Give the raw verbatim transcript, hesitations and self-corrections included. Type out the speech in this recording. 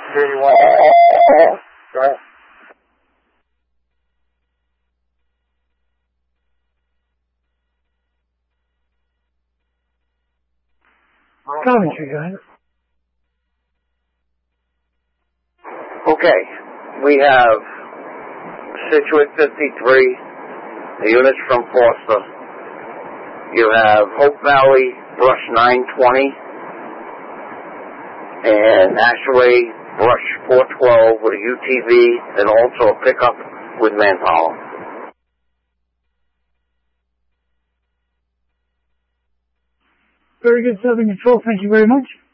thirty-one. Go ahead. Coventry, go ahead. Okay, we have Situate fifty-three, the units from Foster. You have Hope Valley Brush nine twenty, and actually Brush four twelve with a U T V, and also a pickup with manpower. Very good, Southern Control. Thank you very much.